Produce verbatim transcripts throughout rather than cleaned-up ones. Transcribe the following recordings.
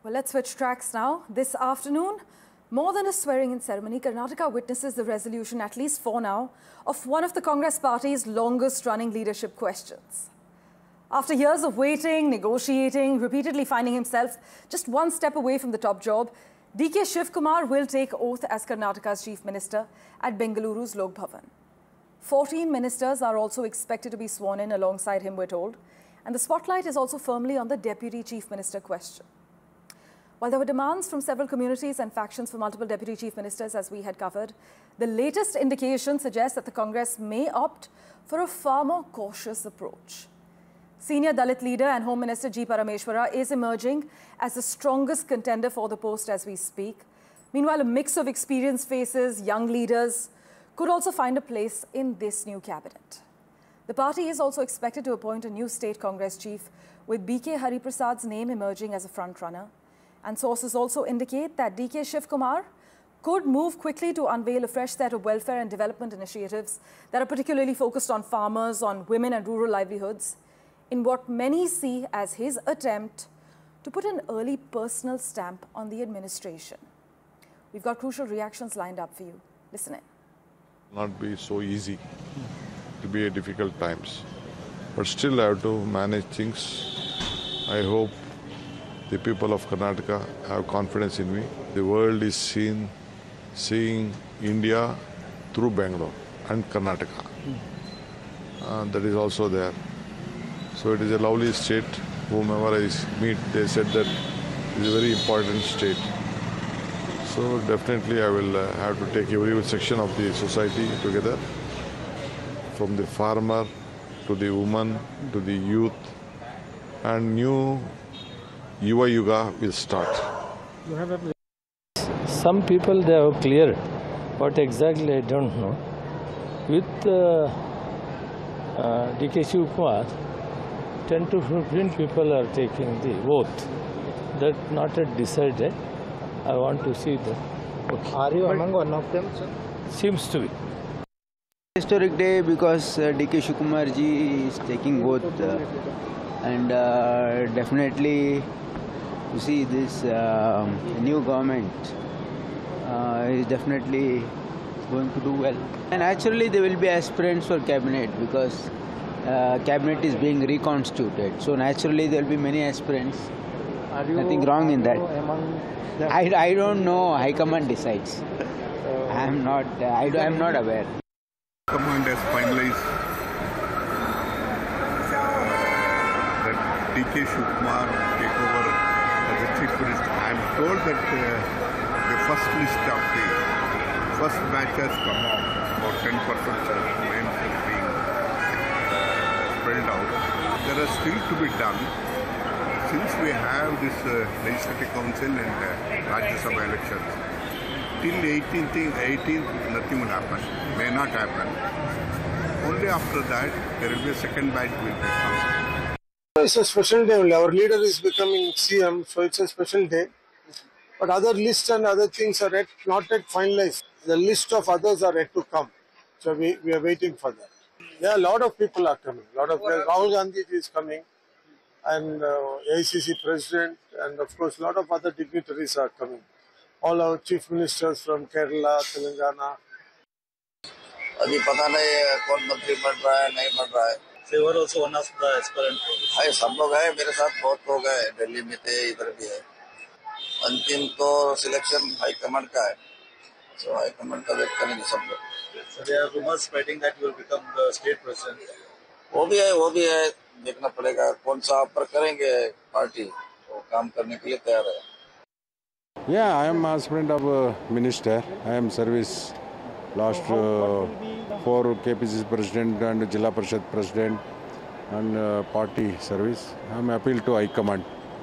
Well, let's switch tracks now. This afternoon, more than a swearing-in ceremony, Karnataka witnesses the resolution, at least for now, of one of the Congress party's longest-running leadership questions. After years of waiting, negotiating, repeatedly finding himself just one step away from the top job, D K Shivkumar will take oath as Karnataka's Chief Minister at Bengaluru's Lok Bhavan. fourteen ministers are also expected to be sworn in alongside him, we're told, and the spotlight is also firmly on the Deputy Chief Minister question. While there were demands from several communities and factions for multiple Deputy Chief Ministers, as we had covered, the latest indication suggests that the Congress may opt for a far more cautious approach. Senior Dalit leader and Home Minister G. Parameshwara is emerging as the strongest contender for the post as we speak. Meanwhile, a mix of experienced faces, young leaders, could also find a place in this new cabinet. The party is also expected to appoint a new state Congress chief, with B K Hariprasad's name emerging as a frontrunner. And sources also indicate that D K Shivkumar could move quickly to unveil a fresh set of welfare and development initiatives that are particularly focused on farmers, on women and rural livelihoods, in what many see as his attempt to put an early personal stamp on the administration. We've got crucial reactions lined up for you. Listen in. Not be so easy. It will be a difficult times. But still I have to manage things. I hope the people of Karnataka have confidence in me. The world is seen, seeing India through Bangalore and Karnataka. Uh, that is also there. So it is a lovely state. Whomever I meet, they said that it is a very important state. So definitely I will uh, have to take every section of the society together, from the farmer to the woman to the youth, and new Yuva Yuga will start. Some people, they have clear, what exactly I don't know. With uh, uh, D K Shivkumar, ten to fifteen people are taking the oath. That not yet decided. I want to see that. Okay. Are you among one of them, sir? Seems to be. Historic day because uh, D K Shivkumar ji is taking oath, uh, and uh, definitely you see this uh, new government uh, is definitely going to do well. And actually there will be aspirants for cabinet because uh, cabinet is being reconstituted. So naturally there will be many aspirants. Are you, Nothing wrong in that. I, I don't know. High Command decides. Uh, I am not. Uh, I am not aware. Command has finalized that D K Shivkumar take over as the Chief Minister. I am told that uh, the first list of the first batch has come out. About ten percent names are being uh, spelled out. There are still to be done. Since we have this uh, Legislative Council and uh, Rajya Sabha elections, till eighteenth, eighteenth, nothing will happen, may not happen. Only after that, there will be a second batch will be come. It's a special day only. Our leader is becoming C M, so it's a special day. But other lists and other things are yet, not yet finalized. The list of others are yet to come. So we, we are waiting for that. Yeah, a lot of people are coming. A lot of Rahul Gandhi is coming. And uh, A I C C President, and of course a lot of other dignitaries are coming. All our chief ministers from Kerala, Telangana. अभी पता नहीं कौन मंत्री बन रहा है नहीं बन रहा है. They were also one of the aspirant. भाई सब लोग हैं मेरे साथ बहुत लोग हैं दिल्ली में थे इधर भी है. अंतिम तो सिलेक्शन हाई कमांड का है. So हाई कमांड का वेट करेंगे सब लोग. So there are rumors spreading that you will become the state president. वो भी है वो भी है देखना पड़ेगा कौन सा आप पर करेंगे पार्टी वो काम करने के लिए तैयार है. Yeah, I am aspirant of a minister. I am service last uh, four K P C C president and Jilla Parishad president and uh, party service. I am appeal to High Command.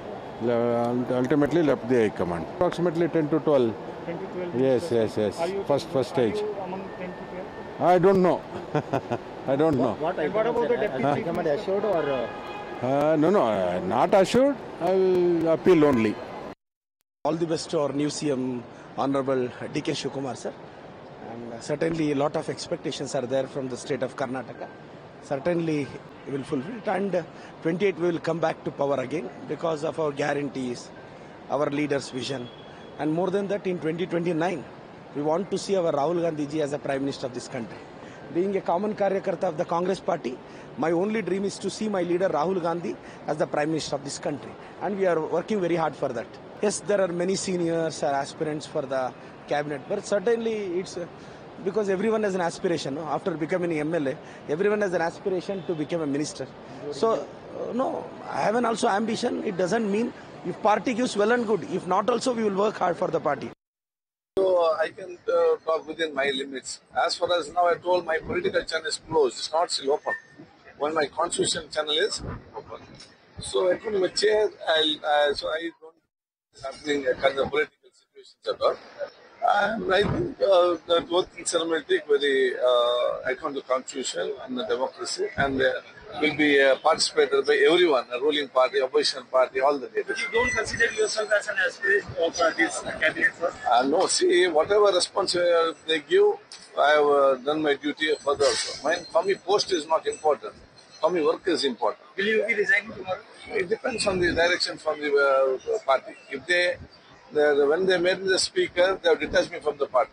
Le ultimately left the High Command. Approximately ten to twelve. ten to twelve? Yes, yes, yes. Are you, first, first stage. Are you among ten to twelve? I don't know. I don't know. What, what, what about the deputy High Command assured or? Uh, uh, no, no, uh, not assured. I will appeal only. All the best to our new C M, Honorable D K Shivkumar, sir. And uh, certainly a lot of expectations are there from the state of Karnataka. Certainly we will fulfill it. And uh, twenty-eight we will come back to power again because of our guarantees our leader's vision. And more than that, in twenty twenty-nine, we want to see our Rahul Gandhi ji as a Prime Minister of this country. Being a common Karyakarta of the Congress party, my only dream is to see my leader Rahul Gandhi as the Prime Minister of this country. And we are working very hard for that. Yes, there are many seniors or aspirants for the cabinet, but certainly it's uh, because everyone has an aspiration. No? After becoming an M L A, everyone has an aspiration to become a minister. So, uh, no, I have an also ambition. It doesn't mean if party gives well and good. If not also, we will work hard for the party. So uh, I can uh, talk within my limits. As far as now I told, my political channel is closed. It's not still open. When my constitution channel is open. So I couldn't chair. I'll, uh, so I don't happening uh, kind of political situations at all. And I think uh, that working ceremony take very uh, account of constitution and the democracy, and uh, will be uh, participated by everyone, a ruling party, opposition party, all the leaders. But you don't consider yourself as an aspirant of uh, this cabinet first? Uh, no, see, whatever response uh, they give, I have uh, done my duty further also. My, for me, post is not important. For me, work is important. Will you be resigning tomorrow? It depends on the direction from the uh, party. If they, when they made me the speaker, they have detached me from the party.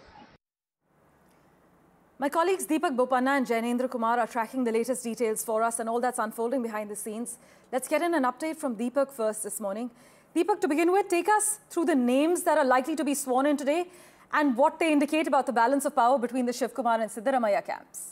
My colleagues Deepak Bopanna and Jainendra Kumar are tracking the latest details for us and all that's unfolding behind the scenes. Let's get in an update from Deepak first this morning. Deepak, to begin with, take us through the names that are likely to be sworn in today and what they indicate about the balance of power between the Shiv Kumar and Siddaramaiah camps.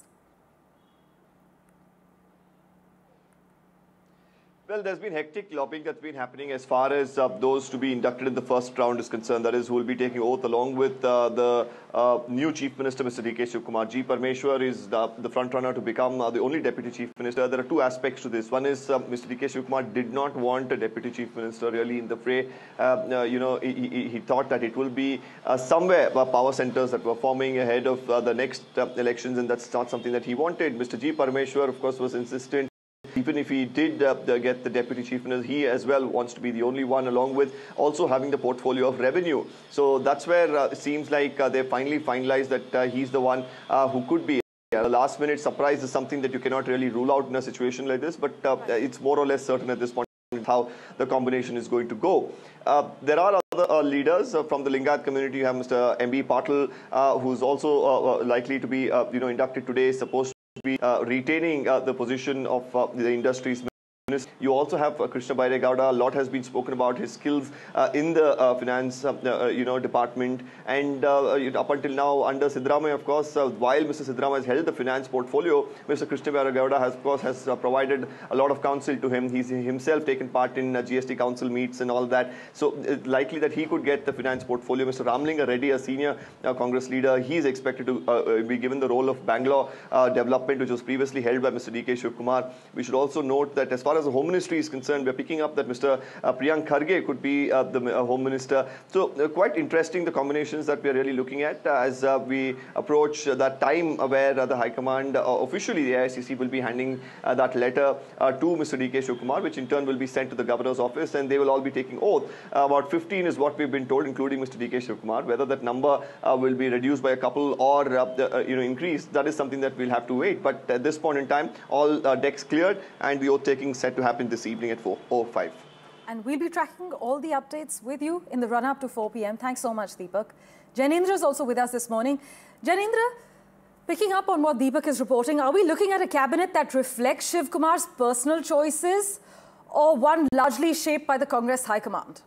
Well, there's been hectic lobbying that's been happening as far as uh, those to be inducted in the first round is concerned. That is, who will be taking oath along with uh, the uh, new Chief Minister, Mister D K Shivkumar. G. Parmeshwar is the, the front runner to become uh, the only Deputy Chief Minister. There are two aspects to this. One is uh, Mister D K Shivkumar did not want a Deputy Chief Minister really in the fray. Uh, uh, you know, he, he, he thought that it will be uh, somewhere uh, power centers that were forming ahead of uh, the next uh, elections, and that's not something that he wanted. Mister G. Parmeshwar, of course, was insistent. Even if he did uh, get the Deputy Chief Minister, he as well wants to be the only one, along with also having the portfolio of revenue. So that's where uh, it seems like uh, they finally finalized that uh, he's the one uh, who could be. Uh, the last minute surprise is something that you cannot really rule out in a situation like this, but uh, it's more or less certain at this point how the combination is going to go. Uh, there are other uh, leaders uh, from the Lingayat community. You have Mister M B Patil, uh, who's also uh, uh, likely to be uh, you know, inducted today, supposed to be uh, retaining uh, the position of uh, the industry's minister. You also have uh, Krishna Bairegowda. A lot has been spoken about his skills uh, in the uh, finance uh, uh, you know, department. And uh, up until now, under Siddaramaiah, of course, uh, while Mister Siddaramaiah has held the finance portfolio, Mister Krishna Bairegowda has, of course, has uh, provided a lot of counsel to him. He's himself taken part in uh, G S T council meets and all that. So it's likely that he could get the finance portfolio. Mister Ramlinga Reddy, a senior uh, Congress leader, he is expected to uh, be given the role of Bangalore uh, development, which was previously held by Mister D K Shivkumar. We should also note that as far as the Home Ministry is concerned, we're picking up that Mister Uh, Priyank Kharge could be uh, the uh, Home Minister. So uh, quite interesting the combinations that we're really looking at uh, as uh, we approach uh, that time where uh, the High Command, uh, officially the A I C C will be handing uh, that letter uh, to Mister D K Shivkumar, which in turn will be sent to the Governor's office, and they will all be taking oath. Uh, about fifteen is what we've been told, including Mister D K Shivkumar. Whether that number uh, will be reduced by a couple or uh, the, uh, you know, increased, that is something that we'll have to wait. But at this point in time, all uh, decks cleared, and the oath taking set to happen this evening at four oh five. And we'll be tracking all the updates with you in the run-up to four p m Thanks so much, Deepak. Jainendra is also with us this morning. Jainendra, picking up on what Deepak is reporting, are we looking at a cabinet that reflects Shiv Kumar's personal choices or one largely shaped by the Congress High Command?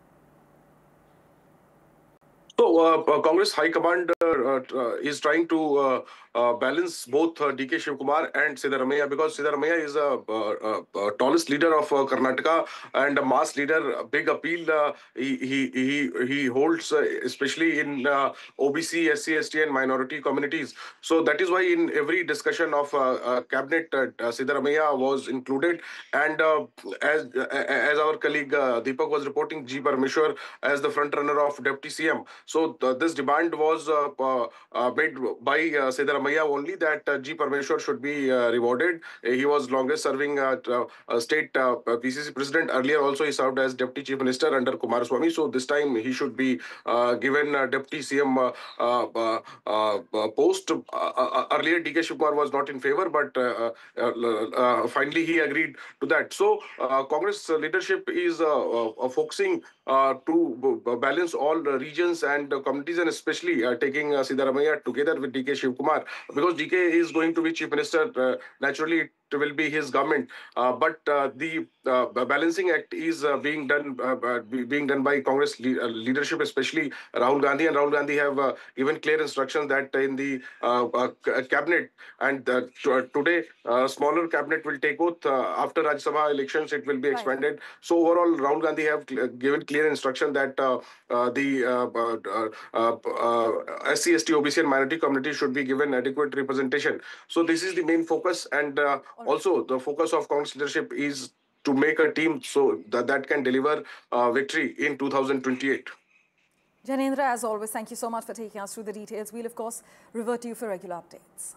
So, uh, Congress High Command uh, uh, is trying to uh, uh, balance both uh, D K Shivkumar and Siddaramaiah, because Siddaramaiah is a uh, uh, uh, tallest leader of uh, Karnataka and a mass leader. A big appeal uh, he, he he he holds, uh, especially in uh, O B C, S C, S T, and minority communities. So that is why in every discussion of uh, uh, cabinet, uh, Siddaramaiah was included, and uh, as uh, as our colleague uh, Deepak was reporting, G. Parmeshwar as the front runner of Deputy C M. So uh, this demand was uh, uh, uh, made by uh, Siddaramaiah only that uh, G. Parmeshwar should be uh, rewarded. Uh, he was longest serving uh, uh, state uh, P C C president. Earlier also he served as deputy chief minister under Kumaraswamy. So this time he should be uh, given uh, deputy C M uh, uh, uh, uh, post. Uh, uh, earlier D K Shivkumar was not in favor, but uh, uh, uh, finally he agreed to that. So uh, Congress leadership is uh, uh, focusing uh, to balance all the regions and uh, communities, and especially uh, taking uh, Siddaramaiah together with D K Shivkumar, because D K is going to be chief minister. Uh, naturally, it will be his government, uh, but uh, the uh, balancing act is uh, being done uh, uh, being done by Congress le uh, leadership, especially Rahul Gandhi, and Rahul Gandhi have uh, given clear instructions that in the uh, uh, cabinet, and uh, today uh, smaller cabinet will take oath uh, after Rajya Sabha elections. It will be expanded. Right. So overall, Rahul Gandhi have given clear instruction that uh, uh, the uh, uh, uh, S C, S T, O B C, and minority community should be given adequate representation. So this is the main focus, and uh, also the focus of Congress leadership is to make a team so that that can deliver uh, victory in two thousand twenty-eight. Janendra, as always, thank you so much for taking us through the details. We'll, of course, revert to you for regular updates.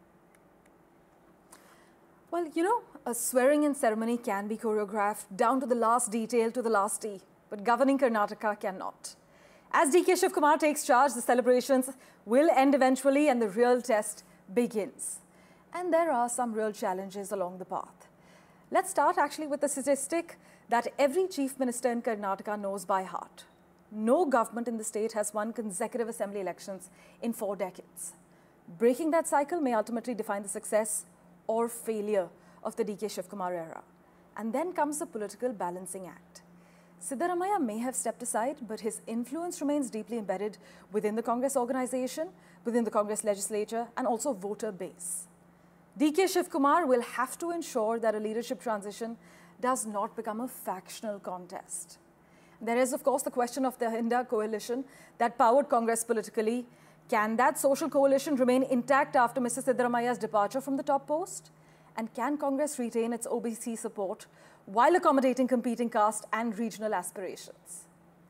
Well, you know, a swearing-in ceremony can be choreographed down to the last detail, to the last T, but governing Karnataka cannot. As D K Shivkumar takes charge, the celebrations will end eventually and the real test begins. And there are some real challenges along the path. Let's start actually with the statistic that every chief minister in Karnataka knows by heart. No government in the state has won consecutive assembly elections in four decades. Breaking that cycle may ultimately define the success or failure of the D K Shivkumar era. And then comes the political balancing act. Siddaramaiah may have stepped aside, but his influence remains deeply embedded within the Congress organization, within the Congress legislature, and also voter base. D K Shivkumar will have to ensure that a leadership transition does not become a factional contest. There is, of course, the question of the Hinda coalition that powered Congress politically. Can that social coalition remain intact after Mister Siddaramaiah's departure from the top post? And can Congress retain its O B C support while accommodating competing caste and regional aspirations?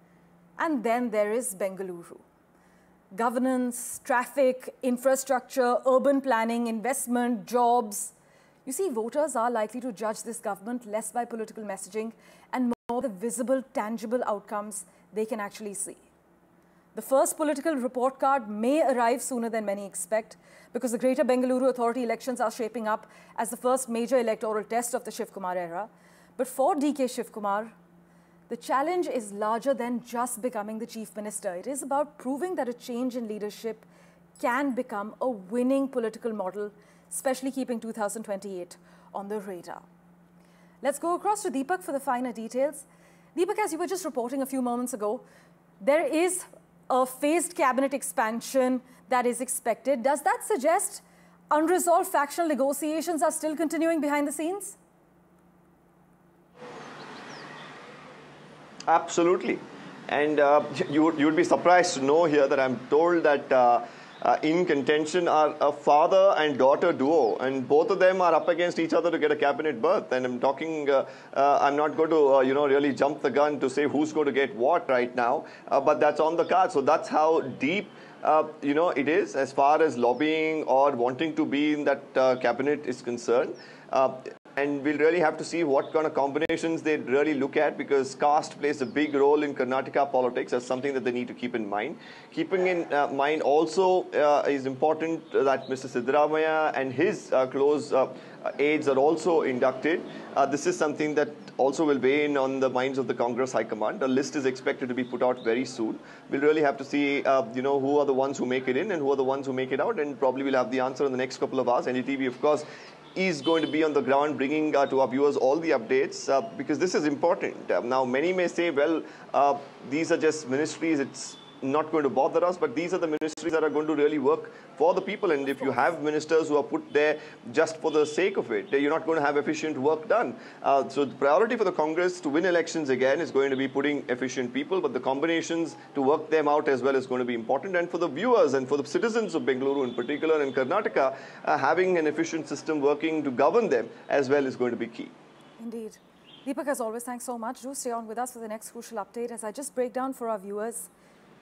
And then there is Bengaluru. Governance, traffic, infrastructure, urban planning, investment, jobs. You see, voters are likely to judge this government less by political messaging and more the visible, tangible outcomes they can actually see. The first political report card may arrive sooner than many expect because the Greater Bengaluru Authority elections are shaping up as the first major electoral test of the Shivkumar era. But for D K Shivkumar, the challenge is larger than just becoming the chief minister. It is about proving that a change in leadership can become a winning political model, especially keeping two thousand twenty-eight on the radar. Let's go across to Deepak for the finer details. Deepak, as you were just reporting a few moments ago, there is a phased cabinet expansion that is expected. Does that suggest unresolved factional negotiations are still continuing behind the scenes? Absolutely. And uh, you, would, you would be surprised to know here that I'm told that uh, uh, in contention are a father and daughter duo, and both of them are up against each other to get a cabinet berth. And I'm talking, uh, uh, I'm not going to, uh, you know, really jump the gun to say who's going to get what right now, uh, but that's on the card. So that's how deep, uh, you know, it is as far as lobbying or wanting to be in that uh, cabinet is concerned. Uh, And we'll really have to see what kind of combinations they really look at, because caste plays a big role in Karnataka politics. That's something that they need to keep in mind. Keeping in uh, mind also uh, is important that Mister Siddaramaiah and his uh, close uh, aides are also inducted. Uh, this is something that also will weigh in on the minds of the Congress High Command. A list is expected to be put out very soon. We'll really have to see, uh, you know, who are the ones who make it in and who are the ones who make it out, and probably we'll have the answer in the next couple of hours. N D T V, of course, is going to be on the ground bringing uh, to our viewers all the updates uh, because this is important. Uh, now, many may say, well, uh, these are just ministries, it's not going to bother us, but these are the ministries that are going to really work for the people. And if you have ministers who are put there just for the sake of it, you're not going to have efficient work done. Uh, so the priority for the Congress to win elections again is going to be putting efficient people, but the combinations to work them out as well is going to be important. And for the viewers and for the citizens of Bengaluru in particular and Karnataka, uh, having an efficient system working to govern them as well is going to be key. Indeed. Deepak, as always, thanks so much. Do stay on with us for the next crucial update as I just break down for our viewers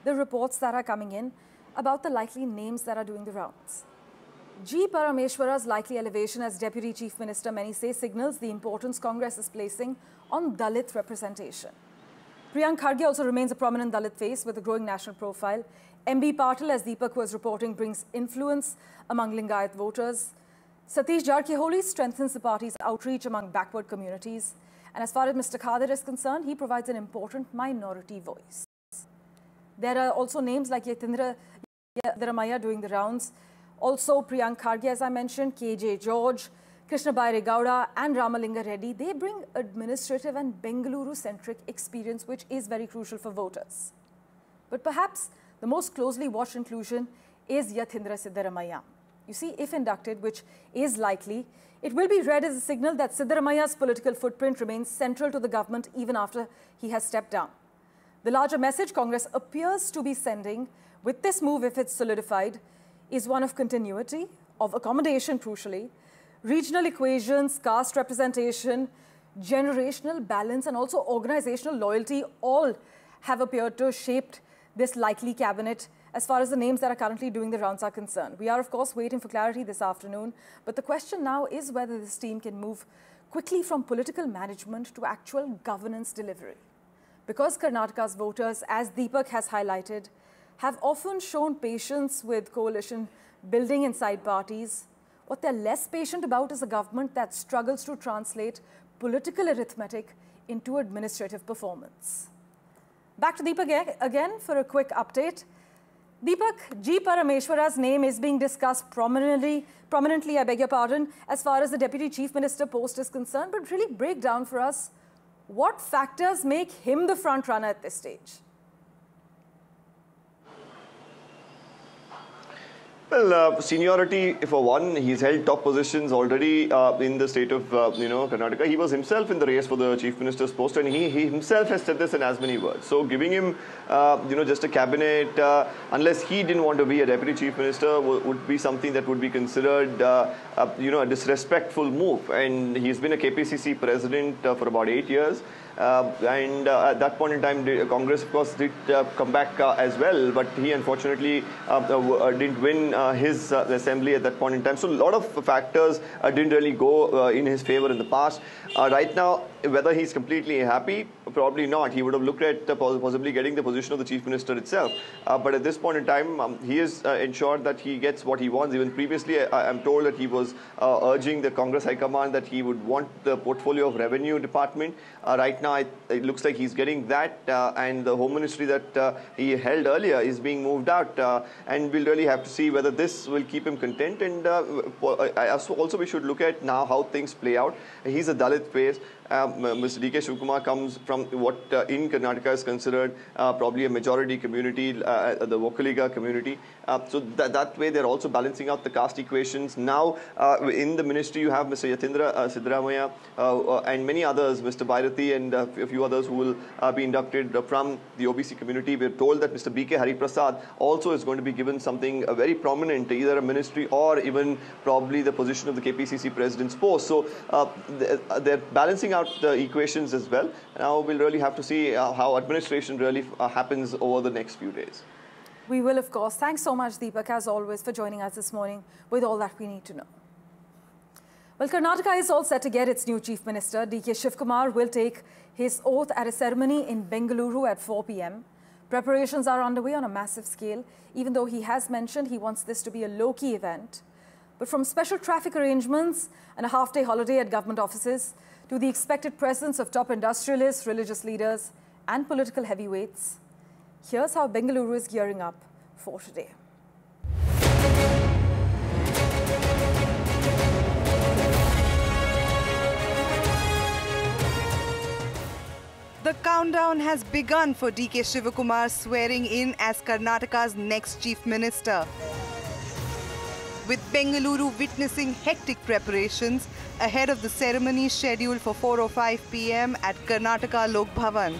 the reports that are coming in about the likely names that are doing the rounds. G. Parameshwara's likely elevation as Deputy Chief Minister, many say, signals the importance Congress is placing on Dalit representation. Priyank Kharge also remains a prominent Dalit face with a growing national profile. M B Patil, as Deepak was reporting, brings influence among Lingayat voters. Satish Jarkiholi strengthens the party's outreach among backward communities. And as far as Mister Khader is concerned, he provides an important minority voice. There are also names like Yatindra Siddaramaiah doing the rounds. Also, Priyank Kharge, as I mentioned, K J George, Krishna Baire Gowda and Ramalinga Reddy, they bring administrative and Bengaluru-centric experience, which is very crucial for voters. But perhaps the most closely watched inclusion is Yatindra Siddaramaiah. You see, if inducted, which is likely, it will be read as a signal that Siddaramaiah's political footprint remains central to the government even after he has stepped down. The larger message Congress appears to be sending with this move, if it's solidified, is one of continuity, of accommodation, crucially, regional equations, caste representation, generational balance, and also organizational loyalty all have appeared to have shaped this likely cabinet as far as the names that are currently doing the rounds are concerned. We are, of course, waiting for clarity this afternoon, but the question now is whether this team can move quickly from political management to actual governance delivery. Because Karnataka's voters, as Deepak has highlighted, have often shown patience with coalition building inside parties. What they're less patient about is a government that struggles to translate political arithmetic into administrative performance. Back to Deepak again for a quick update. Deepak, G. Parameshwara's name is being discussed prominently, prominently, I beg your pardon, as far as the Deputy Chief Minister post is concerned, but really break down for us what factors make him the front runner at this stage. Well, uh, seniority, for one, he's held top positions already uh, in the state of, uh, you know, Karnataka. He was himself in the race for the Chief Minister's post, and he, he himself has said this in as many words. So giving him, uh, you know, just a cabinet, uh, unless he didn't want to be a Deputy Chief Minister, would be something that would be considered, uh, uh, you know, a disrespectful move. And he's been a K P C C president uh, for about eight years. Uh, and uh, at that point in time, the Congress, of course, did uh, come back uh, as well, but he unfortunately uh, uh, didn't win uh, his uh, assembly at that point in time. So a lot of factors uh, didn't really go uh, in his favor in the past. Uh, right now, whether he's completely happy, probably not. He would have looked at uh, possibly getting the position of the Chief Minister itself. Uh, but at this point in time, um, he is uh, ensured that he gets what he wants. Even previously, I am told that he was uh, urging the Congress High Command that he would want the portfolio of Revenue Department. Uh, right now, It, it looks like he's getting that, uh, and the Home Ministry that uh, he held earlier is being moved out, uh, and we'll really have to see whether this will keep him content. And uh, also, we should look at now how things play out. He's a Dalit face. Um, Mister D K Shivakumar comes from what uh, in Karnataka is considered uh, probably a majority community, uh, the Vokaliga community. Uh, so that, that way they're also balancing out the caste equations. Now uh, in the ministry you have Mister Yatindra uh, Siddaramaiah uh, uh, and many others, Mister Bhairathi and uh, a few others who will uh, be inducted from the O B C community. We're told that Mister B K Hariprasad also is going to be given something uh, very prominent, either a ministry or even probably the position of the K P C C president's post. So uh, they're balancing out the equations as well. Now we'll really have to see uh, how administration really uh, happens over the next few days. We will, of course. Thanks so much, Deepak, as always, for joining us this morning with all that we need to know. Well, Karnataka is all set to get its new Chief Minister. D K Shivakumar will take his oath at a ceremony in Bengaluru at four p m Preparations are underway on a massive scale, even though he has mentioned he wants this to be a low-key event. But from special traffic arrangements and a half-day holiday at government offices to the expected presence of top industrialists, religious leaders, and political heavyweights, here's how Bengaluru is gearing up for today. The countdown has begun for D K Shivakumar swearing in as Karnataka's next Chief Minister. With Bengaluru witnessing hectic preparations ahead of the ceremony scheduled for four oh five p m at Karnataka Lok Bhavan.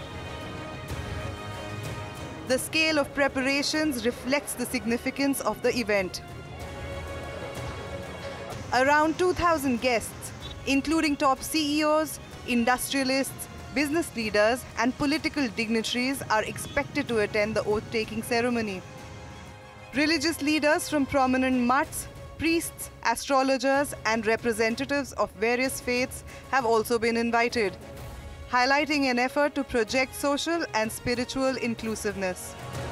The scale of preparations reflects the significance of the event. Around two thousand guests, including top C E Os, industrialists, business leaders and political dignitaries are expected to attend the oath-taking ceremony. Religious leaders from prominent mutts, priests, astrologers and representatives of various faiths have also been invited, highlighting an effort to project social and spiritual inclusiveness.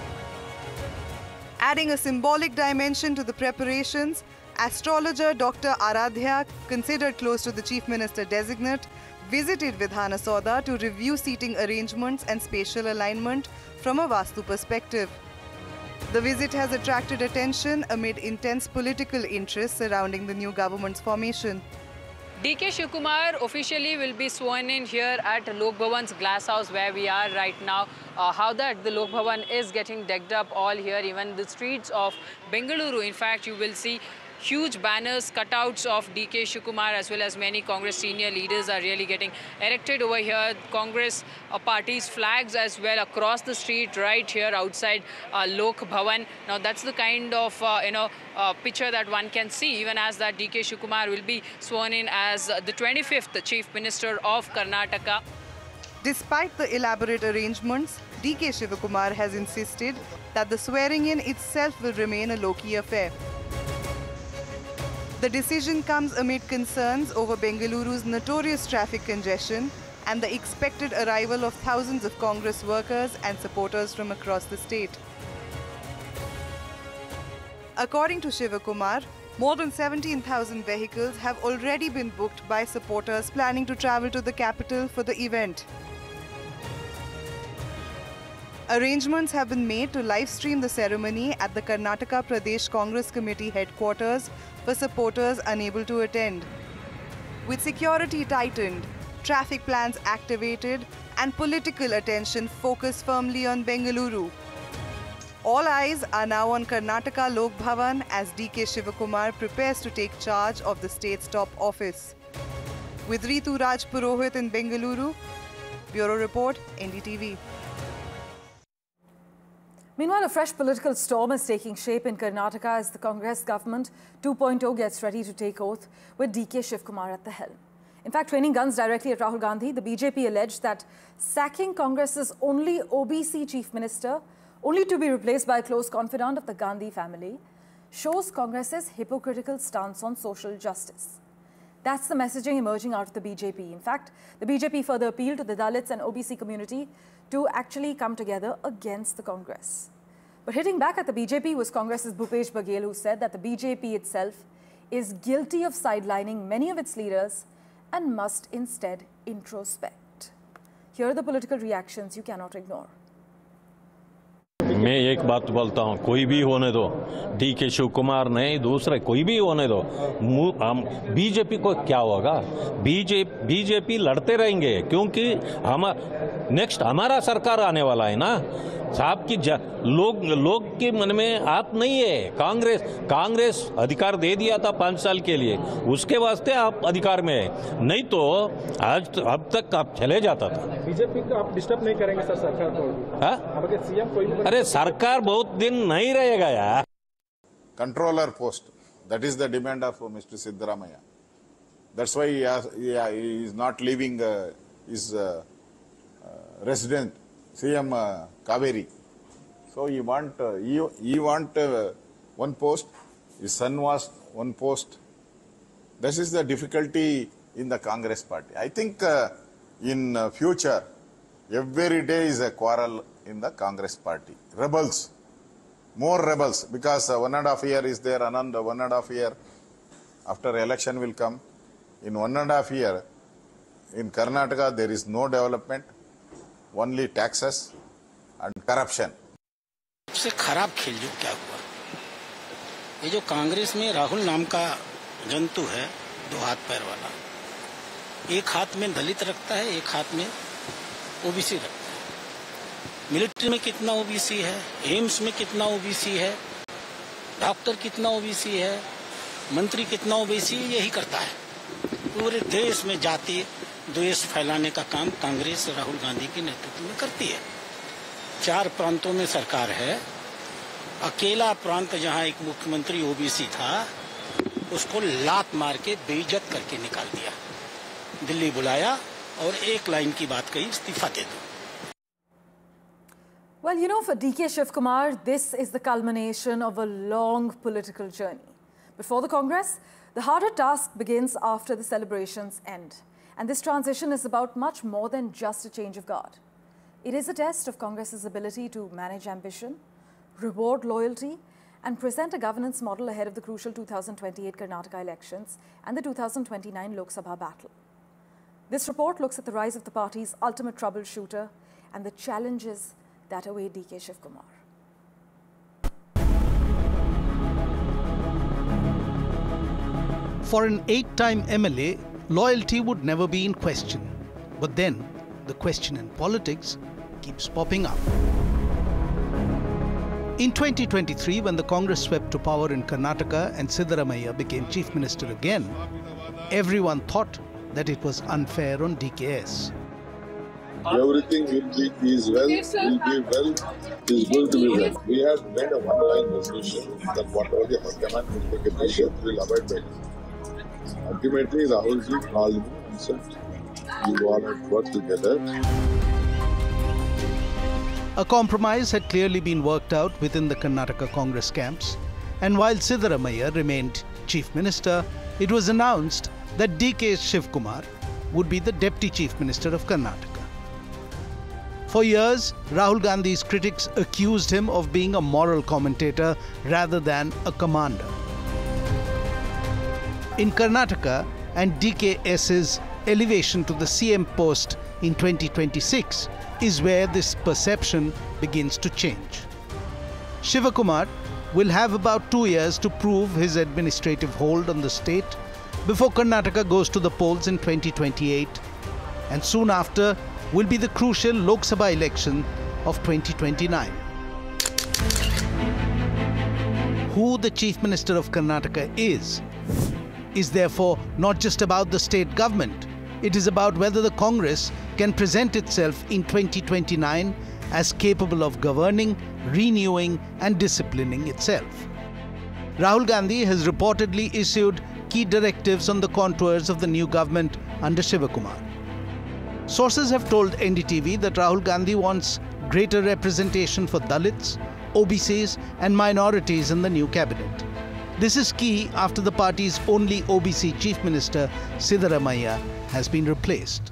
Adding a symbolic dimension to the preparations, astrologer Doctor Aradhya, considered close to the Chief Minister designate, visited Vidhana Sauda to review seating arrangements and spatial alignment from a Vastu perspective. The visit has attracted attention amid intense political interest surrounding the new government's formation. D K Shivkumar officially will be sworn in here at Lok Bhavan's glass house where we are right now. Uh, how that the Lok Bhavan is getting decked up all here, even the streets of Bengaluru. In fact, you will see huge banners, cutouts of D K Shivkumar as well as many Congress senior leaders are really getting erected over here. Congress uh, party's flags as well across the street right here outside uh, Lok Bhavan. Now that's the kind of uh, you know uh, picture that one can see even as that D K Shivkumar will be sworn in as uh, the twenty-fifth Chief Minister of Karnataka. Despite the elaborate arrangements, D K Shivkumar has insisted that the swearing-in itself will remain a low-key affair. The decision comes amid concerns over Bengaluru's notorious traffic congestion and the expected arrival of thousands of Congress workers and supporters from across the state. According to Shivkumar, more than seventeen thousand vehicles have already been booked by supporters planning to travel to the capital for the event. Arrangements have been made to live stream the ceremony at the Karnataka Pradesh Congress Committee headquarters for supporters unable to attend. With security tightened, traffic plans activated and political attention focused firmly on Bengaluru, all eyes are now on Karnataka Lok Bhavan as D K Shivkumar prepares to take charge of the state's top office. With Ritu Raj Purohit in Bengaluru, Bureau Report, N D T V. Meanwhile, a fresh political storm is taking shape in Karnataka as the Congress government two point oh gets ready to take oath with D K Shivkumar at the helm. In fact, training guns directly at Rahul Gandhi, the B J P alleged that sacking Congress's only O B C chief minister, only to be replaced by a close confidant of the Gandhi family, shows Congress's hypocritical stance on social justice. That's the messaging emerging out of the B J P. In fact, the B J P further appealed to the Dalits and O B C community to actually come together against the Congress. But hitting back at the B J P was Congress's Bhupesh Baghel, who said that the B J P itself is guilty of sidelining many of its leaders and must instead introspect. Here are the political reactions you cannot ignore. मैं एक बात बोलता हूँ, कोई भी होने दो, D के शिवकुमार नहीं, दूसरे कोई भी होने दो, हम बीजेपी को क्या होगा? बीजे बीजेपी लड़ते रहेंगे क्योंकि हम नेक्स्ट हमारा सरकार आने वाला है ना। साहब की लोग लोग के मन में आप नहीं है। कांग्रेस कांग्रेस अधिकार दे दिया था पांच साल के लिए, उसके वास्ते आप अधिकार में है, नहीं तो आज अब तक आप चले जाता था। बीजेपी को आप डिस्टर्ब नहीं करेंगे सर सरकार को? हाँ, सीएम कोई अरे सरकार बहुत दिन नहीं रहेगा यार। Controller post, that is the demand of Mister Siddaramaiah. That's why he, has, he, he is not leaving uh, his uh, uh, resident C M uh, Kaveri. So he want uh, he, he want uh, one post. His son was one post. This is the difficulty in the Congress party. I think uh, in uh, future every day is a quarrel in the Congress party. Rebels, more rebels, because uh, one and a half year is there. Another one and a half year after election will come. In one and a half year in Karnataka there is no development. Only taxes and corruption. सबसे खराब खेल जो क्या हुआ, ये जो कांग्रेस में राहुल नाम का जंतु है, दो हाथ पैर वाला, एक हाथ में दलित रखता है, एक हाथ में ओबीसी रखता है। मिलिट्री में कितना ओबीसी है, एम्स में कितना ओबीसी है, डॉक्टर कितना ओबीसी है, मंत्री कितना ओबीसी, यही करता है। पूरे देश में जाति द्वेष फैलाने का काम कांग्रेस राहुल गांधी के नेतृत्व में करती है। चार प्रांतों में सरकार है, अकेला प्रांत जहां एक मुख्यमंत्री ओबीसी था उसको लात मार के बेइज्जत करके निकाल दिया। दिल्ली बुलाया, और एक लाइन की बात कही, इस्तीफा दे दो। Well, you know, for D K Shivkumar, this is the culmination of a long political journey. But for the Congress, the harder task begins after the celebrations end. And this transition is about much more than just a change of guard. It is a test of Congress's ability to manage ambition, reward loyalty, and present a governance model ahead of the crucial two thousand twenty-eight Karnataka elections and the two thousand twenty-nine Lok Sabha battle. This report looks at the rise of the party's ultimate troubleshooter and the challenges that await D K Shivkumar. For an eight-time M L A, loyalty would never be in question. But then, the question in politics keeps popping up. In twenty twenty-three, when the Congress swept to power in Karnataka and Siddaramaiah became Chief Minister again, everyone thought that it was unfair on D K S. Everything will be is well, will be well, is going to be well. We have made a one-line resolution that whatever the High Command will take a decision, will abide by it. Ultimately, Rahulji called me and said, you all have worked together. A compromise had clearly been worked out within the Karnataka Congress camps, and while Siddaramaiah remained Chief Minister, it was announced that D K Shivkumar would be the Deputy Chief Minister of Karnataka. For years, Rahul Gandhi's critics accused him of being a moral commentator rather than a commander. In Karnataka and D K S's elevation to the C M post in twenty twenty-six is where this perception begins to change. Shivakumar will have about two years to prove his administrative hold on the state before Karnataka goes to the polls in twenty twenty-eight, and soon after will be the crucial Lok Sabha election of twenty twenty-nine. Who the Chief Minister of Karnataka is, is therefore not just about the state government. It is about whether the Congress can present itself in twenty twenty-nine as capable of governing, renewing and disciplining itself. Rahul Gandhi has reportedly issued key directives on the contours of the new government under Shivakumar. Sources have told N D T V that Rahul Gandhi wants greater representation for Dalits, O B Cs and minorities in the new cabinet. This is key after the party's only O B C Chief Minister, Siddaramaiah, has been replaced.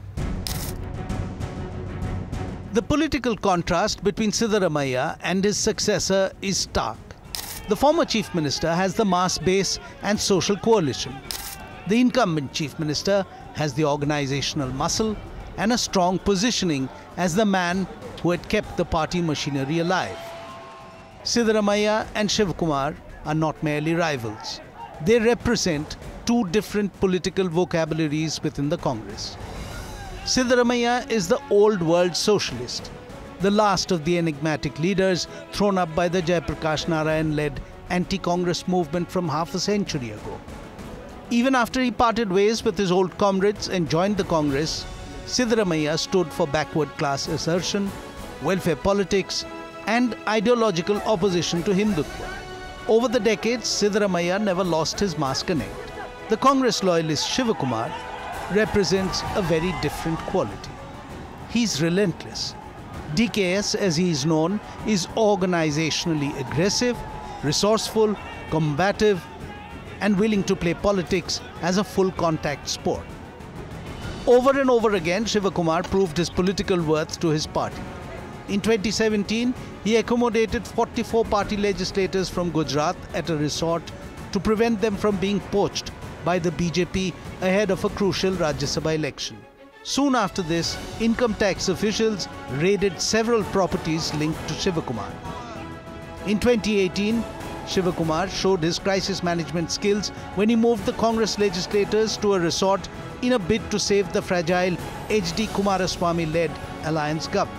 The political contrast between Siddaramaiah and his successor is stark. The former Chief Minister has the mass base and social coalition. The incumbent Chief Minister has the organizational muscle and a strong positioning as the man who had kept the party machinery alive. Siddaramaiah and Shivkumar are not merely rivals. They represent two different political vocabularies within the Congress. Siddaramaiah is the old world socialist, the last of the enigmatic leaders thrown up by the Jayaprakash Narayan-led anti-Congress movement from half a century ago. Even after he parted ways with his old comrades and joined the Congress, Siddaramaiah stood for backward class assertion, welfare politics and ideological opposition to Hindutva. Over the decades, Siddaramaiah never lost his mass connect. The Congress loyalist Shivakumar represents a very different quality. He's relentless. D K S, as he is known, is organizationally aggressive, resourceful, combative, and willing to play politics as a full contact sport. Over and over again, Shivakumar proved his political worth to his party. In twenty seventeen, he accommodated forty-four party legislators from Gujarat at a resort to prevent them from being poached by the B J P ahead of a crucial Rajya Sabha election. Soon after this, income tax officials raided several properties linked to Shivakumar. In twenty eighteen, Shivakumar showed his crisis management skills when he moved the Congress legislators to a resort in a bid to save the fragile H D Kumaraswamy-led alliance government.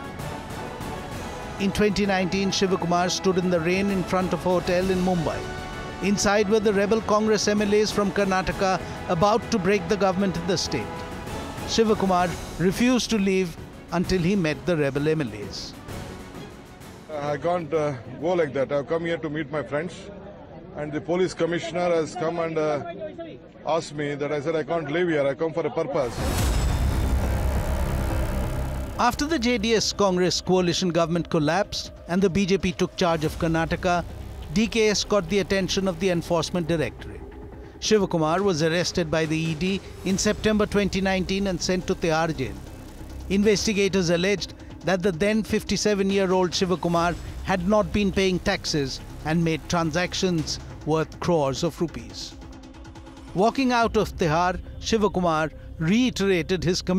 In twenty nineteen, Shivakumar stood in the rain in front of a hotel in Mumbai. Inside were the rebel Congress M L As from Karnataka about to break the government in the state. Shivakumar refused to leave until he met the rebel M L As. I can't uh, go like that. I've come here to meet my friends, and the police commissioner has come and uh, asked me that. I said I can't live here. I come for a purpose. After the J D S-Congress coalition government collapsed and the B J P took charge of Karnataka, D K S got the attention of the Enforcement Directorate. Shivakumar was arrested by the E D in September twenty nineteen and sent to Tihar jail. Investigators alleged that the then fifty-seven-year-old Shivakumar had not been paying taxes and made transactions worth crores of rupees. Walking out of Tihar, Shivakumar reiterated his commitment